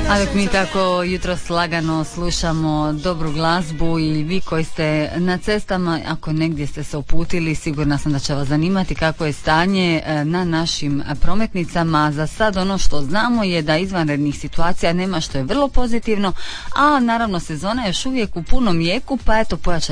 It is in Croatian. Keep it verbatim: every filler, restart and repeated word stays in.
A dok mi tako jutros lagano slušamo dobru glazbu i vi koji ste na cestama, ako negdje ste se uputili, sigurna sam da će vas zanimati kako je stanje na našim prometnicama. Za sad ono što znamo je da izvanrednih situacija nema, što je vrlo pozitivno, a naravno sezona je još uvijek u punom jeku, pa eto pojačan